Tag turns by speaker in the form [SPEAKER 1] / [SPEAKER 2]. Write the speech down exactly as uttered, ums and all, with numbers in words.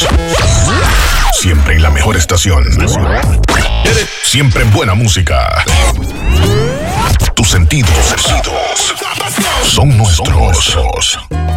[SPEAKER 1] Siempre en la mejor estación. Siempre en buena música. Tus sentidos son nuestros.